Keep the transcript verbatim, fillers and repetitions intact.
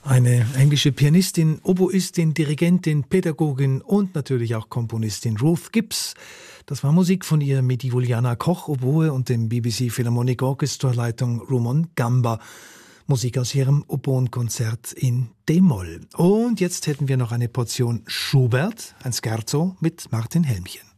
Eine englische Pianistin, Oboistin, Dirigentin, Pädagogin und natürlich auch Komponistin Ruth Gibbs. Das war Musik von ihr mit Juliana Koch, Oboe und dem B B C Philharmonic Orchestra Leitung Rumon Gamba. Musik aus ihrem Oboenkonzert in D-Moll. Und jetzt hätten wir noch eine Portion Schubert, ein Scherzo mit Martin Helmchen.